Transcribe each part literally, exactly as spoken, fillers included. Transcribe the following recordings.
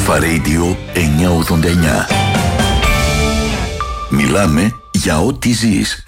Αλφα Radio εννιακόσια ογδόντα εννιά. Μιλάμε για ό,τι ζεις.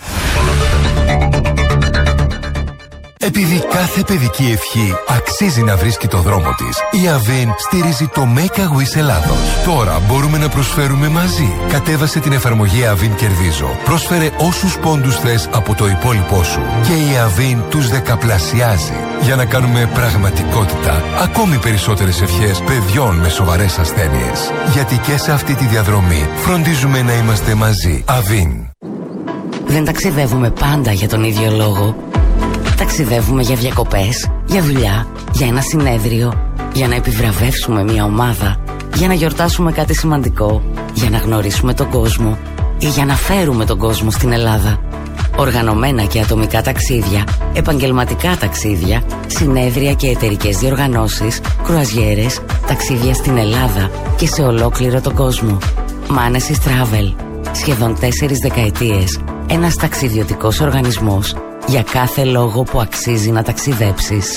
Επειδή κάθε παιδική ευχή αξίζει να βρίσκει το δρόμο της, η Avin στηρίζει το Make a Wish Ελλάδος. Τώρα μπορούμε να προσφέρουμε μαζί. Κατέβασε την εφαρμογή Avin Κερδίζω. Πρόσφερε όσους πόντους θες από το υπόλοιπό σου. Και η Avin τους δεκαπλασιάζει. Για να κάνουμε πραγματικότητα ακόμη περισσότερες ευχές παιδιών με σοβαρές ασθένειες. Γιατί και σε αυτή τη διαδρομή φροντίζουμε να είμαστε μαζί. Avin. Δεν ταξιδεύουμε πάντα για τον ίδιο λόγο. Ταξιδεύουμε για διακοπές, για δουλειά, για ένα συνέδριο, για να επιβραβεύσουμε μια ομάδα, για να γιορτάσουμε κάτι σημαντικό, για να γνωρίσουμε τον κόσμο ή για να φέρουμε τον κόσμο στην Ελλάδα. Οργανωμένα και ατομικά ταξίδια, επαγγελματικά ταξίδια, συνέδρια και εταιρικές διοργανώσεις, κρουαζιέρες, ταξίδια στην Ελλάδα και σε ολόκληρο τον κόσμο. Manesis Travel. Σχεδόν τέσσερις δεκαετίες. Ένας ταξιδιωτικός οργανισμός για κάθε λόγο που αξίζει να ταξιδέψεις.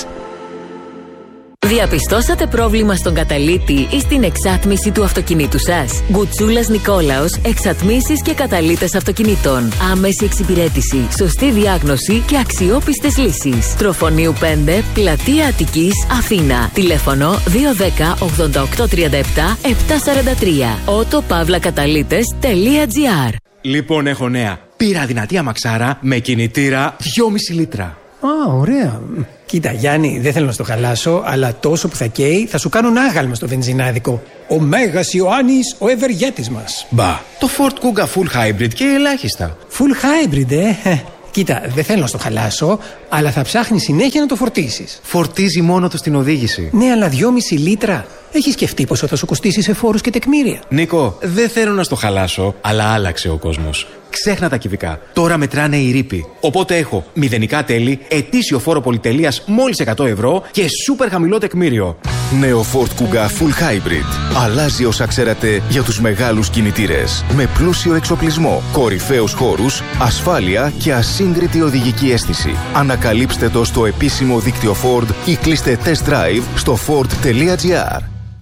Διαπιστώσατε πρόβλημα στον καταλύτη ή στην εξάτμιση του αυτοκινήτου σας? Γκουτσούλας Νικόλαος, εξατμίσεις και καταλύτες αυτοκινήτων. Άμεση εξυπηρέτηση, σωστή διάγνωση και αξιόπιστες λύσεις. Τροφονίου πέντε, Πλατεία Αττικής, Αθήνα. Τηλέφωνο δύο ένα μηδέν ογδόντα οκτώ τριάντα επτά επτακόσια σαράντα τρία. ότο παύλα καταλύτες τελεία τζι άρ. Λοιπόν, έχω νέα. Πήρα δυνατή αμαξάρα με κινητήρα δυόμισι λίτρα. Α, ωραία. Κοίτα, Γιάννη, δεν θέλω να στο χαλάσω, αλλά τόσο που θα καίει θα σου κάνουν άγαλμα στο βενζινάδικο. Ο Μέγας Ιωάννης, ο ευεργέτης μας. Μπα, το Ford Kuga Full Hybrid και ελάχιστα. Full Hybrid, ε. Κοίτα, δεν θέλω να στο χαλάσω, αλλά θα ψάχνει συνέχεια να το φορτίσεις. Φορτίζει μόνο του στην οδήγηση. Ναι, αλλά δυόμισι λίτρα. Έχεις σκεφτεί πόσο θα σου κοστίσει σε φόρους και τεκμήρια? Νίκο, δεν θέλω να στο χαλάσω, αλλά άλλαξε ο κόσμος. Ξέχνα τα κυβικά. Τώρα μετράνε οι ρήποι. Οπότε έχω μηδενικά τέλη, ετήσιο φόρο πολυτελείας μόλις εκατό ευρώ και σούπερ χαμηλό τεκμήριο. Νέο Ford Kuga Full Hybrid. Αλλάζει όσα ξέρατε για τους μεγάλους κινητήρες. Με πλούσιο εξοπλισμό, κορυφαίους χώρους, ασφάλεια και ασύγκριτη οδηγική αίσθηση. Ανακαλύψτε το στο επίσημο δίκτυο Ford ή κλείστε test drive στο ford τελεία τζι άρ.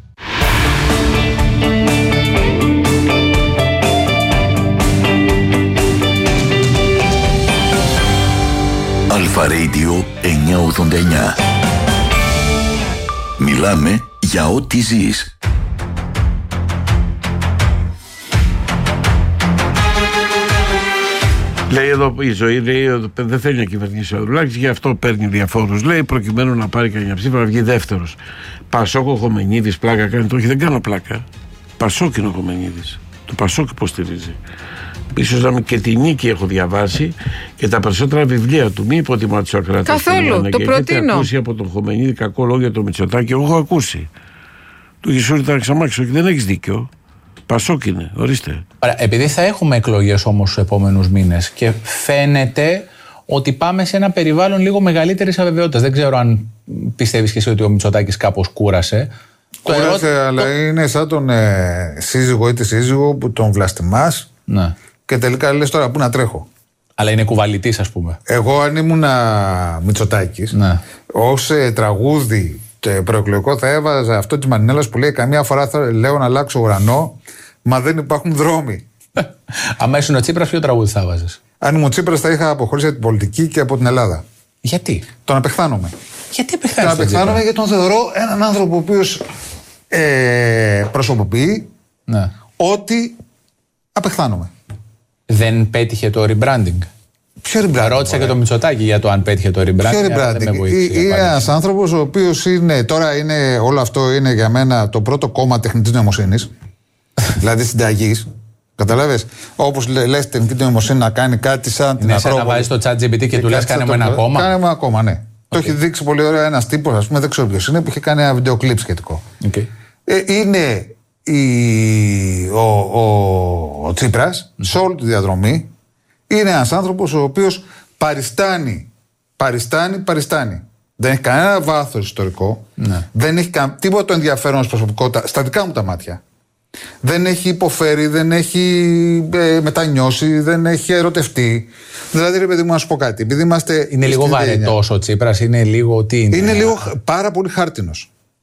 Αλφα Radio εννιακόσια ογδόντα εννιά. Μιλάμε για ό,τι ζεις. Λέει εδώ η ζωή, λέει, δεν θέλει να κυβερνήσει ο Ανδρουλάκης, γι' αυτό παίρνει διαφόρους. Λέει προκειμένου να πάρει κανένα ψήφα να βγει δεύτερος. Πασόκ ο Χομενίδης πλάκα κάνει? Το όχι, δεν κάνω πλάκα. Πασόκ είναι ο Χομενίδης. Το Πασόκ υποστηρίζει. Ίσως να και τη Νίκη έχω διαβάσει και τα περισσότερα βιβλία του. Μη υποτιμά τους ακράτες. Καθόλου, το προτείνω. Έχετε ακούσει από τον Χομενίδη κακό λόγο για το Μητσοτάκη? Εγώ έχω ακούσει. Του Γησούρη ήταν ξαμάξιο και δεν έχεις δίκιο. Πασόκ είναι, ορίστε. Ωραία, επειδή θα έχουμε εκλογές όμως στους επόμενους μήνες και φαίνεται ότι πάμε σε ένα περιβάλλον λίγο μεγαλύτερης αβεβαιότητας. Δεν ξέρω αν πιστεύεις και εσύ ότι ο Μητσοτάκης κάπως κούρασε. Κούρασε, ερώ... αλλά το... είναι σαν τον ε, σύζυγο ή τη σύζυγο που τον βλαστημάς. Ναι. Και τελικά λες τώρα πού να τρέχω. Αλλά είναι κουβαλητής, ας πούμε. Εγώ αν ήμουν Μητσοτάκης, ναι, ως ε, τραγούδι προεκλογικό θα έβαζα αυτό της Μανινέλας που λέει καμιά φορά θα λέω να αλλάξω ουρανό, μα δεν υπάρχουν δρόμοι. Αν ήσουν ο Τσίπρας, ποιο τραγούδι θα βάζεις? Αν ήμουν ο Τσίπρας θα είχα αποχωρήσει από την πολιτική και από την Ελλάδα. Γιατί? Τον απεχθάνομαι. Γιατί απεχθάνομαι? Τον απεχθάνομαι γιατί τον θεωρώ έναν άνθρωπο ο οποίος ε, προσωποποιεί, ναι, ότι απεχθάνομαι. Δεν πέτυχε το rebranding? Ποιο rebranding? Ρώτησα και το Μητσοτάκη για το αν πέτυχε το rebranding. Ποιο rebranding? Είναι ένας άνθρωπος ο οποίος είναι, τώρα είναι, όλο αυτό είναι για μένα το πρώτο κόμμα τεχνητής νοημοσύνης. Δηλαδή συνταγής. Καταλάβες? Όπως λες τεχνητή νοημοσύνη να κάνει κάτι σαν την Ακρόπολη. Είναι σαν να βάζεις το chat τζι πι τι και του λες κάνε μου ένα κόμμα. Κάνε μου ένα κόμμα, ναι. Okay. Το έχει δείξει πολύ ωραία ένας τύπος, ας πούμε, δεν ξέρω ποιος είναι, που είχε κάνει ένα βιντεοκλίπ σχετικό. Okay. Ε, είναι η, ο, ο, ο Τσίπρας, mm. σε όλη τη διαδρομή, είναι ένας άνθρωπος ο οποίος παριστάνει, παριστάνει, παριστάνει. Δεν έχει κανένα βάθος ιστορικό, ναι, δεν έχει κα, τίποτα ενδιαφέρον ως προσωπικότητα, στα δικά μου τα μάτια. Δεν έχει υποφέρει, δεν έχει ε, μετανιώσει, δεν έχει ερωτευτεί. Δηλαδή, ρε παιδί μου, να σου πω κάτι. Επειδή είμαστε είναι λίγο βαρετός ο Τσίπρας, είναι λίγο τι είναι. Είναι λίγο πάρα πολύ χάρτινος.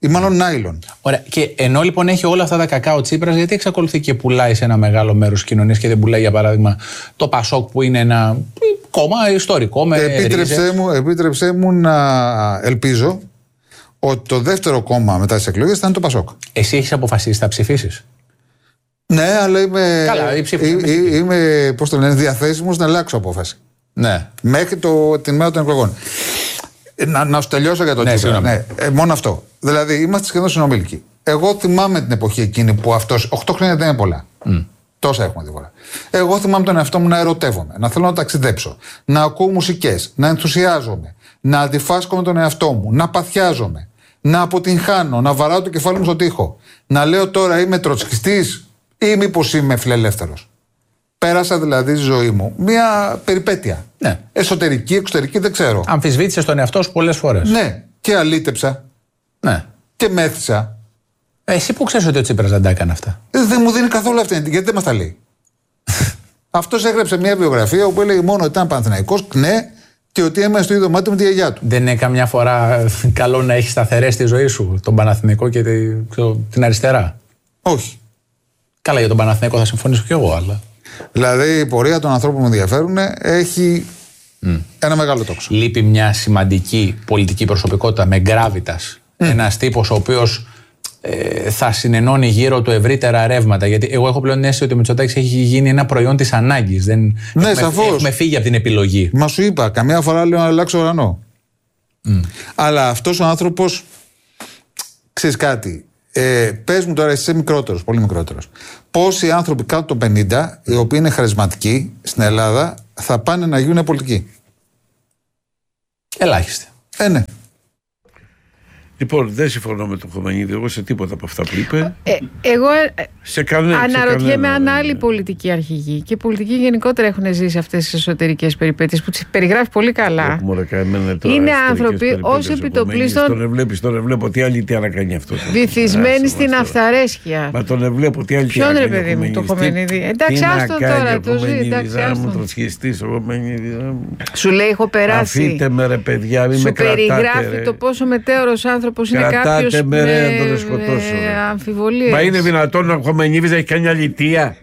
Ή μάλλον νάιλον. Ωραία. Και ενώ λοιπόν έχει όλα αυτά τα κακά ο Τσίπρας, γιατί εξακολουθεί και πουλάει σε ένα μεγάλο μέρος της κοινωνίας και δεν πουλάει, για παράδειγμα, το Πασόκ που είναι ένα κόμμα ιστορικό με επίτρεψέ μου, επίτρεψέ μου να ελπίζω ότι το δεύτερο κόμμα μετά τις εκλογές θα είναι το Πασόκ. Εσύ έχεις αποφασίσει, θα ψηφίσεις? Ναι, αλλά είμαι, Καλά, η είμαι, είμαι, είμαι πώς το λένε, διαθέσιμος να αλλάξω απόφαση. Ναι. Μέχρι το, την μέρα των εκλογών. Να, να σου τελειώσω για το ναι, Τσίπρα. Ναι, ε, μόνο αυτό. Δηλαδή, είμαστε σχεδόν συνομήλικοι. Εγώ θυμάμαι την εποχή εκείνη που αυτός. οκτώ χρόνια δεν είναι πολλά. Mm. Τόσα έχουμε δει. Εγώ θυμάμαι τον εαυτό μου να ερωτεύομαι, να θέλω να ταξιδέψω, να ακούω μουσικές, να ενθουσιάζομαι, να αντιφάσκω με τον εαυτό μου, να παθιάζομαι, να αποτυγχάνω, να βαράω το κεφάλι μου στο τοίχο. Να λέω τώρα είμαι τροτσκιστής ή μήπως είμαι φιλελεύθερος. Πέρασα δηλαδή στη ζωή μου μια περιπέτεια. Ναι. Εσωτερική, εξωτερική, δεν ξέρω. Αμφισβήτησες τον εαυτό σου πολλές φορές. Ναι. Και αλήτεψα. Ναι. Και μέθησα. Εσύ που ξέρεις ότι ο Τσίπρας δεν τα έκανε αυτά? Ε, δεν μου δίνει καθόλου αυτή. Γιατί δεν μας τα λέει. Αυτός έγραψε μια βιογραφία όπου έλεγε μόνο ότι ήταν Παναθηναϊκός, ναι, και ότι έμενε στο ίδιο δωμάτιο με τη γιαγιά του. Δεν είναι καμιά φορά καλό να έχει σταθερές στη ζωή σου τον Παναθηναϊκό και την αριστερά? Όχι. Καλά, για τον Παναθηναϊκό θα συμφωνήσω κι εγώ, αλλά. Δηλαδή η πορεία των ανθρώπων που με ενδιαφέρουν έχει mm. ένα μεγάλο τόξο. Λείπει μια σημαντική πολιτική προσωπικότητα με γκράβιτας. Mm. Ένας τύπος ο οποίος ε, θα συνενώνει γύρω του ευρύτερα ρεύματα. Γιατί εγώ έχω πλέον αίσθηση ότι ο Μητσοτάκης έχει γίνει ένα προϊόν της ανάγκης. Δεν... Ναι, έχουμε, σαφώς. Έχουμε φύγει από την επιλογή. Μα σου είπα, καμιά φορά λέω να αλλάξω ουρανό. Mm. Αλλά αυτός ο άνθρωπος, ξέρεις κάτι. Ε, πες μου τώρα, εσύ είσαι μικρότερος, πολύ μικρότερος. Πόσοι άνθρωποι κάτω των πενήντα, οι οποίοι είναι χαρισματικοί στην Ελλάδα, θα πάνε να γίνουν πολιτικοί? Ελάχιστοι. Ε, ναι. Λοιπόν, δεν συμφωνώ με τον Χωμανίδη εγώ σε τίποτα από αυτά που είπε. Ε, εγώ σε κανένα, αναρωτιέμαι σε κανένα, αν άλλοι πολιτικοί αρχηγοί και πολιτικοί γενικότερα έχουν ζήσει αυτές τις εσωτερικές περιπέτειες που τις περιγράφει πολύ καλά. Μωρέ, τώρα, είναι άνθρωποι ως επιτοπλίστων. Τον εβλέπεις, τον εβλέπω. Τι άλλη τι να κάνει αυτό. Βυθισμένοι στην αυθαρέσκεια. Μα τον εβλέπω. Τι άλλη τι Ποιον ρε παιδί μου, το Χωμανίδη? Εντάξει, άστο τώρα, το ζει. Εντάξει, άστο. Σου λέει, έχω περάσει. Αφήτε με ρε παιδιά, μην με κρατάτε. Σου περιγράφει το πόσο μετέωρος άνθρωπος είναι κάποιος με, με, τον σκοτώσω, με αμφιβολίες. Μα είναι δυνατόν να Χωμανίδης να έχει κάνει αλητεία?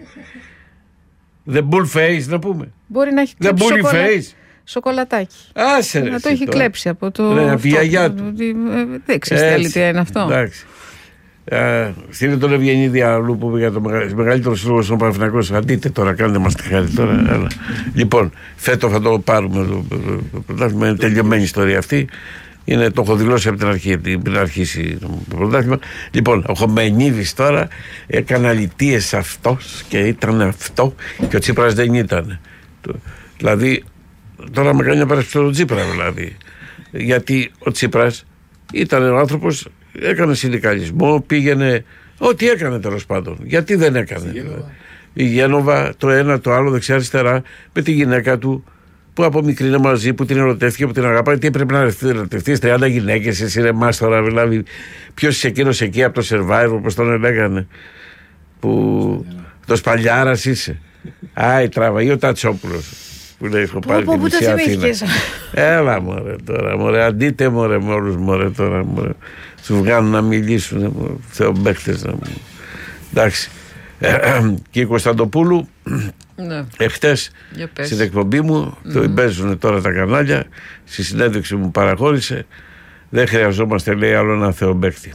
The bull face να πούμε. Μπορεί να έχει The κλέψει bully σοκολα... face. σοκολατάκι. Άσε ρε. Να το έχει τώρα. κλέψει από το. Ναι, από τη γιαγιά του. Δεν ξέρεις τι αλητεία είναι αυτό. Εντάξει. Στείλε τον Ευγενίδη αλλού που είπε για το μεγαλύτερο σύλλογο στον Παναθηναϊκό. Αντίτε τώρα, κάντε μας τη χάρη τώρα. Λοιπόν, φέτο θα το πάρουμε το πρωτάθλημα. Είναι τελειωμένη η ιστορία αυτή. Είναι, το έχω δηλώσει από την αρχή, πριν αρχίσει το πρωτάθλημα. Λοιπόν, ο Χωμανίδης τώρα έκανε αλητίες αυτός και ήταν αυτό και ο Τσίπρας δεν ήταν. Δηλαδή, τώρα με κάνει να παρασπιστώ τον Τσίπρα, δηλαδή. Γιατί ο Τσίπρας ήταν ο άνθρωπος, έκανε συνδικαλισμό, πήγαινε. Ό,τι έκανε τέλος πάντων. Γιατί δεν έκανε. Δηλαδή. Η Γένοβα, το ένα, το άλλο, δεξιά-αριστερά, με τη γυναίκα του. Που από μικρή είναι μαζί, που την ερωτεύτηκε, που την αγαπάει. Τι έπρεπε να ερωτευτεί, τριάντα γυναίκες, εσύ είναι μάστορα, δηλαδή. Ποιος είσαι εκείνος εκεί από το Survivor, όπως τον έλεγανε. Που το Σπαλιάρας είσαι. Άι, τράβα, ή ο Τατσόπουλος. Που λέει, έχω πάρει τη μισή Αθήνα. Έλα, μωρέ τώρα, μωρέ. Αντίτε, μωρέ, με όλους, μωρέ τώρα, μωρέ. Τους βγάλουν να μιλήσουν, θεομπαίχτες. Εντάξει. Και η Κωνσταντοπούλου. Ναι. Εχθές στην εκπομπή μου, mm. το παίζουν τώρα τα κανάλια, στη συνέντευξη μου παραχώρησε, δεν χρειαζόμαστε, λέει, άλλο ένα θεομπαίκτη.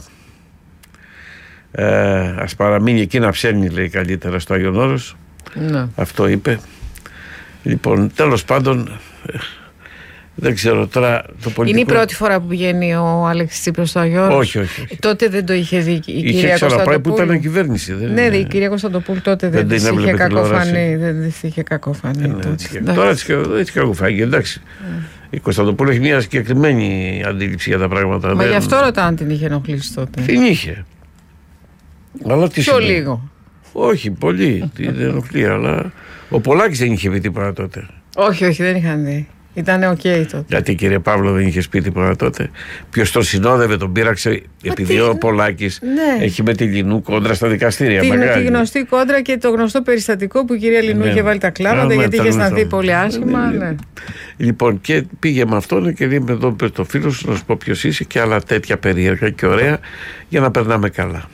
Ε, ας παραμείνει εκεί να ψέλνει, λέει, καλύτερα στο Άγιον Όρος. Ναι. Αυτό είπε. Λοιπόν, τέλος πάντων, δεν ξέρω τώρα το πολιτικό. Είναι η πρώτη φορά που πηγαίνει ο Αλέξης Τσίπρας στο Άγιο Όρος. Όχι, όχι, όχι. Ε, τότε δεν το είχε δει η είχε κυρία Κωνσταντοπούλου. Που ήταν κυβέρνηση. Δεν ναι, είναι... η κυρία Κωνσταντοπούλου τότε δεν, δεν της είχε κακοφανεί. Δεν της είχε κακοφανεί. Ε, ναι, τώρα έχει κακοφανεί, εντάξει. Mm. Η Κωνσταντοπούλου έχει μια συγκεκριμένη αντίληψη για τα πράγματα. Μα δεν... γι' αυτό ρωτά αν την είχε ενοχλήσει τότε. Την είχε. Αλλά τι πιο λίγο. Όχι, πολύ την ενοχλεί, αλλά ο Πολάκης δεν είχε πει τίποτα τότε. Όχι, όχι, δεν είχαν δει. Ήταν οκ okay τότε. Γιατί κύριε Παύλο δεν είχε πει τίποτα τότε. Ποιος τον συνόδευε, τον πείραξε, επειδή τι... ο Πολάκης ναι. έχει με τη Λινού κόντρα στα δικαστήρια. Τη, τη γνωστή κόντρα και το γνωστό περιστατικό που η κυρία Λινού ναι. είχε βάλει τα κλάματα, ναι, γιατί είχε αισθανθεί πολύ άσχημα. Ναι. Ναι. Λοιπόν, και πήγε με αυτόν και είπε εδώ το φίλο σου να σου πω ποιος είσαι και άλλα τέτοια περίεργα και ωραία για να περνάμε καλά.